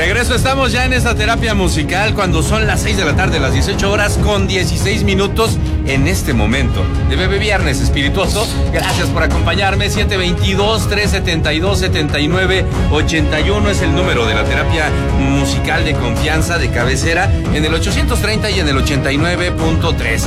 regreso, estamos ya en esta terapia musical cuando son las 6 de la tarde, las 18 horas con 16 minutos en este momento de Bebé Viernes Espirituoso. Gracias por acompañarme. 722-372-7981 es el número de la terapia musical de confianza de cabecera en el 830 y en el 89.3.